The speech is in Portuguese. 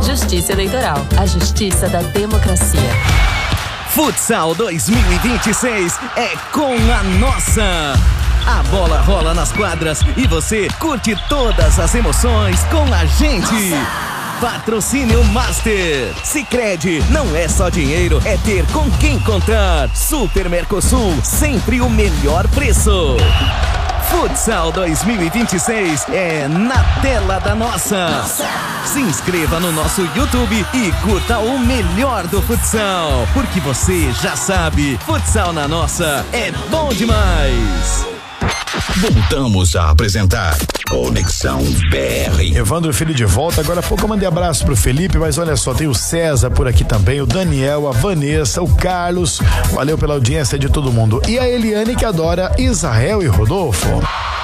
Justiça Eleitoral, a justiça da democracia. Futsal 2026 é com a nossa. A bola rola nas quadras e você curte todas as emoções com a gente. Patrocínio Master. Sicredi, não é só dinheiro, é ter com quem contar. Super Mercosul, sempre o melhor preço. Futsal 2026 é na tela da nossa. Se inscreva no nosso YouTube e curta o melhor do futsal, porque você já sabe, futsal na nossa é bom demais. Voltamos a apresentar Conexão BR. Evandro Filho de volta. Agora há pouco eu mandei abraço pro Felipe, mas olha só, tem o César por aqui também, o Daniel, a Vanessa, o Carlos. Valeu pela audiência de todo mundo. E a Eliane, que adora Israel e Rodolfo.